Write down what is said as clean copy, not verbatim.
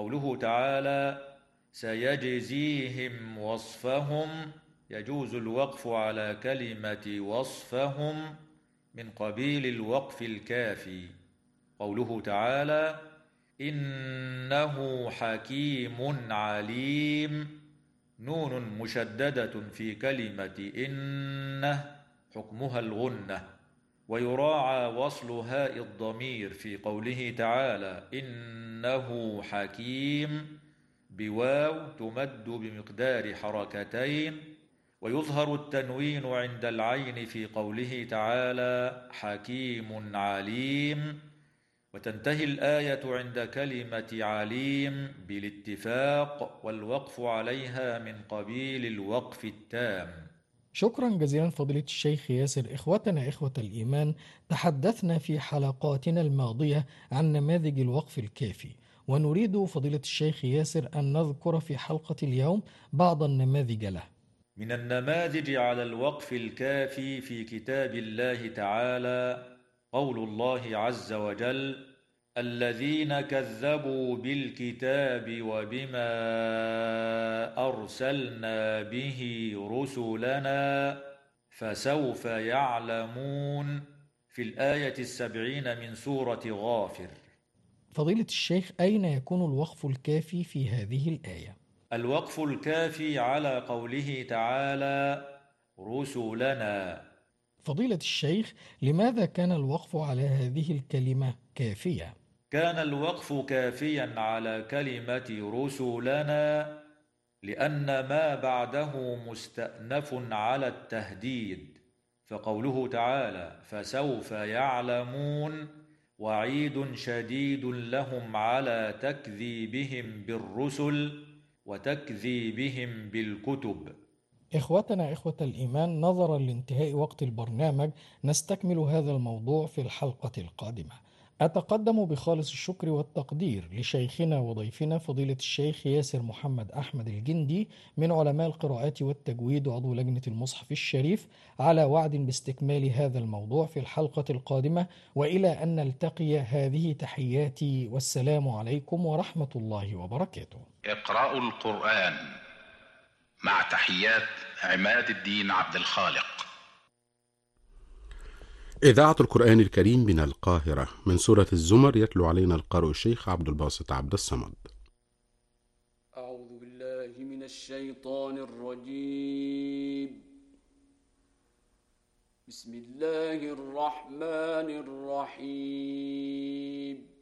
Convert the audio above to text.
قوله تعالى سيجزيهم وصفهم، يجوز الوقف على كلمة وصفهم من قبيل الوقف الكافي. قوله تعالى إنه حكيم عليم، نون مشددة في كلمة إنه حكمها الغنة، ويراعى وصل هاء الضمير في قوله تعالى إنه حكيم بواو تمد بمقدار حركتين، ويظهر التنوين عند العين في قوله تعالى حكيم عليم، وتنتهي الآية عند كلمة عليم بالاتفاق، والوقف عليها من قبيل الوقف التام. شكرا جزيلا فضيلة الشيخ ياسر. إخوتنا إخوة الإيمان، تحدثنا في حلقاتنا الماضية عن نماذج الوقف الكافي، ونريد فضيلة الشيخ ياسر أن نذكر في حلقة اليوم بعض النماذج له. من النماذج على الوقف الكافي في كتاب الله تعالى قول الله عز وجل الذين كذبوا بالكتاب وبما أرسلنا به رسلنا فسوف يعلمون، في الآية 70 من سورة غافر. فضيلة الشيخ، أين يكون الوقف الكافي في هذه الآية؟ الوقف الكافي على قوله تعالى رسلنا. فضيلة الشيخ، لماذا كان الوقف على هذه الكلمة كافية؟ كان الوقف كافيا على كلمة رسلنا لأن ما بعده مستأنف على التهديد، فقوله تعالى فسوف يعلمون وعيد شديد لهم على تكذيبهم بالرسل وتكذيبهم بالكتب. إخوتنا إخوة الإيمان، نظرا لانتهاء وقت البرنامج نستكمل هذا الموضوع في الحلقة القادمة. أتقدم بخالص الشكر والتقدير لشيخنا وضيفنا فضيلة الشيخ ياسر محمد أحمد الجندي من علماء القراءات والتجويد وعضو لجنة المصحف الشريف، على وعد باستكمال هذا الموضوع في الحلقة القادمة، وإلى أن نلتقي هذه تحياتي، والسلام عليكم ورحمة الله وبركاته. اقرأوا القرآن مع تحيات عماد الدين عبد الخالق. إذاعة القرآن الكريم من القاهرة، من سورة الزمر، يتلو علينا القارئ الشيخ عبد الباسط عبد الصمد. أعوذ بالله من الشيطان الرجيم. بسم الله الرحمن الرحيم.